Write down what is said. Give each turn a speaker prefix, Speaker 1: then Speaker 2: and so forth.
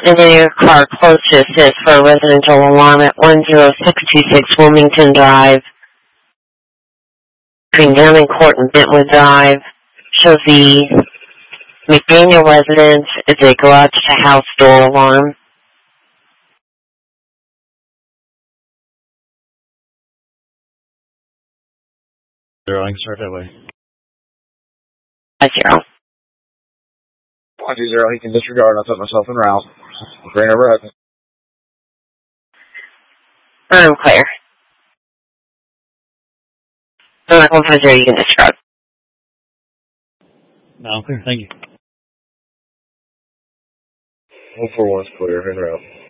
Speaker 1: And in your car closest is for a residential alarm at 10626 Wilmington Drive, between Downing Court and Bentwood Drive. Shows the McDaniel residence is a garage-to-house door alarm.
Speaker 2: Zero, I can start that way.
Speaker 1: 50.
Speaker 3: 120, he can disregard. I'll put myself en route. Green overhead.
Speaker 1: I'm clear. 150, you can disregard.
Speaker 2: No, I'm clear. Thank you.
Speaker 3: 141's clear. En route.